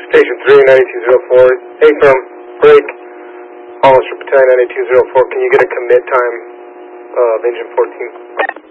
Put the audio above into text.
Station 3, 9204. A firm, break. Hollister Battalion 9204. Can you get a commit time of engine 14?